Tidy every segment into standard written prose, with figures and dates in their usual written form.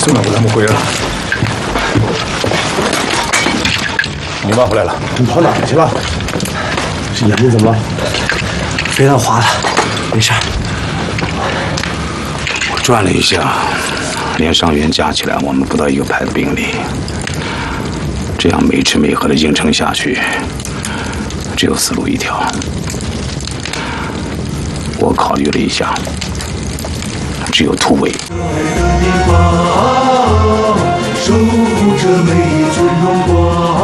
那咱们回来了。你妈回来了， 你跑哪儿去了？这眼睛怎么了？飞弹划的，没事。 我转了一下，连伤员加起来，我们不到一个排的兵力。这样没吃没喝的硬撑下去，只有死路一条。我考虑了一下，只有突围。守护着每一尊荣光。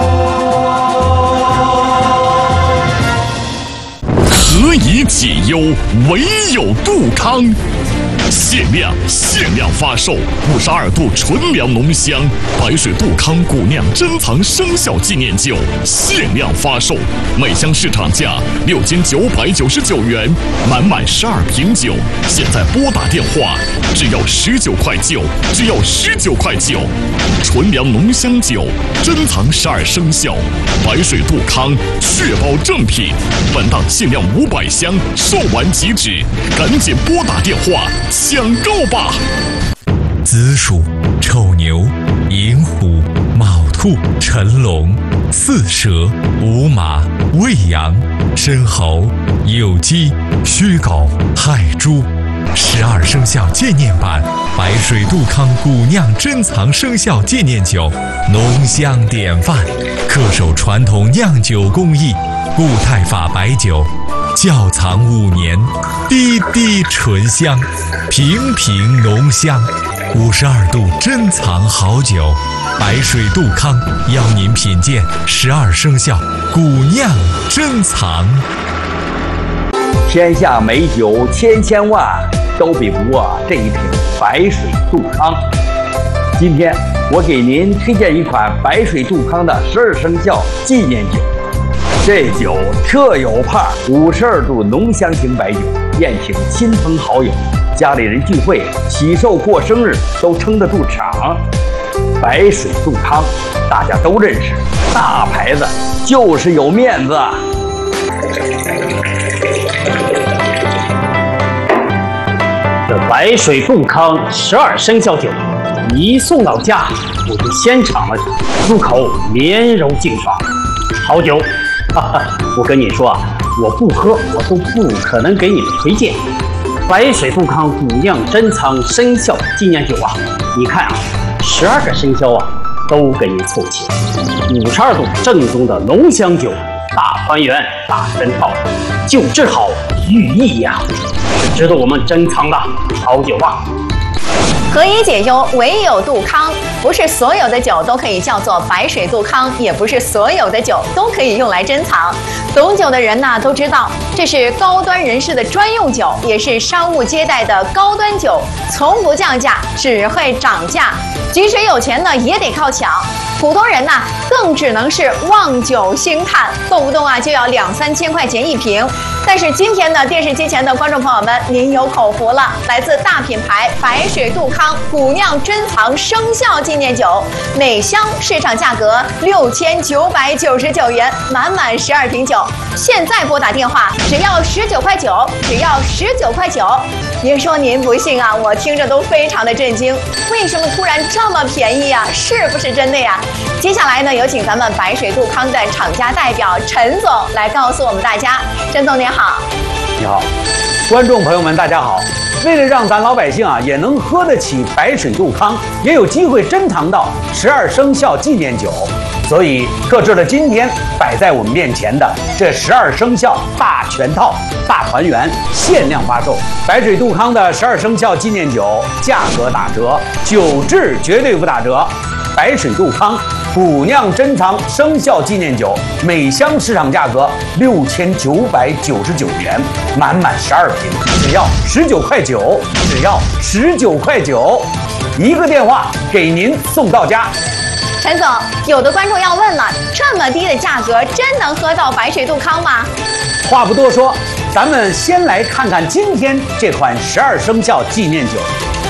何以解忧，唯有杜康。限量发售52度纯粮浓香白水杜康古酿珍藏生肖纪念酒，限量发售，每箱市场价6999元，满12瓶酒，现在拨打电话只要19块9，只要19块9。纯粮浓香酒，珍藏12生肖，白水杜康，确保正品。本档限量500箱，售完即止，赶紧拨打电话抢购吧！ 子鼠、丑牛、寅虎、卯兔、辰龙、巳蛇、午马、未羊、申猴、酉鸡、戌狗、亥猪。12生肖纪念版白水杜康古酿珍藏生肖纪念酒，浓香典范，恪守传统酿酒工艺，固态法白酒，窖藏5年，滴滴醇香，瓶瓶浓香，52度珍藏好酒，白水杜康邀您品鉴12生肖古酿珍藏。 天下美酒千万，都比不过这一瓶白水杜康。今天我给您推荐一款白水杜康的12生肖纪念酒。这酒特有派，52度浓香型白酒，宴请亲朋好友、家里人聚会、喜寿过生日都撑得住场。白水杜康大家都认识，大牌子就是有面子。 这白水杜康12生肖酒一送到家，我就先尝了，入口绵柔净爽，好酒。我跟你说啊，我不喝我都不可能给你们推荐。白水杜康古酿珍藏生肖纪念酒啊，你看啊，12个生肖啊都给你凑齐，52度正宗的浓香酒，大团圆大珍宝，酒质好寓意呀，是值得我们珍藏的好酒啊。 何以解忧，唯有杜康。不是所有的酒都可以叫做白水杜康，也不是所有的酒都可以用来珍藏。懂酒的人呢都知道，这是高端人士的专用酒，也是商务接待的高端酒，从不降价，只会涨价。即使有钱呢，也得靠抢。普通人呢，更只能是望酒兴叹，动不动啊就要2-3千块钱一瓶。但是今天呢，电视机前的观众朋友们，您有口福了，来自大品牌白水杜康古酿珍藏生肖纪念酒，每箱市场价格6999元，满12瓶酒。现在拨打电话，只要19块9，只要19块9。别说您不信啊，我听着都非常的震惊，为什么突然这么便宜啊？是不是真的呀？接下来呢，有请咱们白水杜康的厂家代表陈总来告诉我们大家。陈总您好。 你好，观众朋友们大家好。为了让咱老百姓啊也能喝得起白水杜康，也有机会珍藏到12生肖纪念酒，所以特制了今天摆在我们面前的这12生肖大全套大团圆限量发售。白水杜康的12生肖纪念酒价格打折，酒质绝对不打折。白水杜康古酿珍藏生肖纪念酒，每箱市场价格6999元，满12瓶，只要19块9，只要19块9，一个电话给您送到家。 陈总，有的观众要问了，这么低的价格，真能喝到白水杜康吗？ 话不多说，咱们先来看看今天这款12生肖纪念酒。